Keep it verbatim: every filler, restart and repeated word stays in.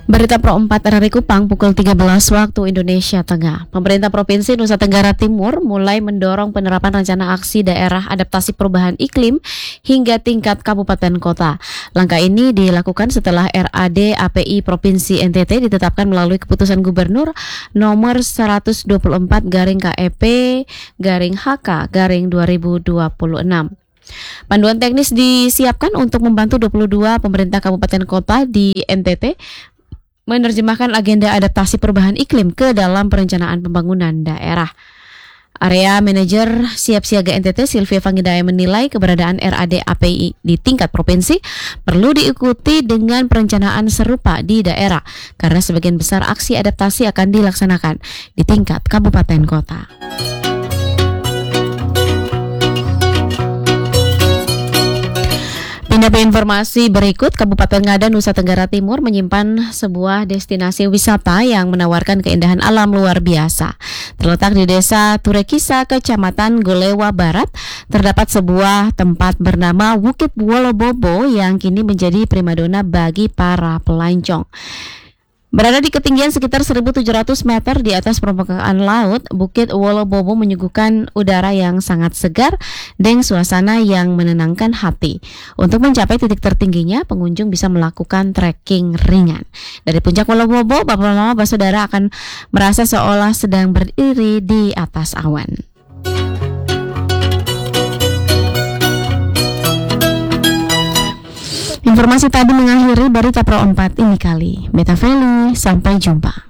Berita Pro empat R R I Kupang pukul tiga belas waktu Indonesia Tengah. Pemerintah Provinsi Nusa Tenggara Timur mulai mendorong penerapan rencana aksi daerah adaptasi perubahan iklim hingga tingkat kabupaten kota. Langkah ini dilakukan setelah R A D A P I Provinsi N T T ditetapkan melalui keputusan Gubernur nomor seratus dua puluh empat garing K E P garing H K garing dua ribu dua puluh enam. Panduan teknis disiapkan untuk membantu dua puluh dua pemerintah kabupaten kota di N T T menerjemahkan agenda adaptasi perubahan iklim ke dalam perencanaan pembangunan daerah. Area Manajer Siap Siaga N T T Sylvia Vanggidaya menilai keberadaan R A D A P I di tingkat provinsi perlu diikuti dengan perencanaan serupa di daerah karena sebagian besar aksi adaptasi akan dilaksanakan di tingkat kabupaten kota. Pindah ke informasi berikut, Kabupaten Ngada, Nusa Tenggara Timur menyimpan sebuah destinasi wisata yang menawarkan keindahan alam luar biasa. Terletak di Desa Turekisa, Kecamatan Golewa Barat, terdapat sebuah tempat bernama Bukit Wolobobo yang kini menjadi primadona bagi para pelancong. Berada di ketinggian sekitar seribu tujuh ratus meter di atas permukaan laut, Bukit Wolobobo menyuguhkan udara yang sangat segar dan suasana yang menenangkan hati. Untuk mencapai titik tertingginya, pengunjung bisa melakukan trekking ringan. Dari puncak Wolobobo, Bapak-Bapak Saudara akan merasa seolah sedang berdiri di atas awan. Informasi tadi mengakhiri berita Pro empat ini kali. Beta Feli, sampai jumpa.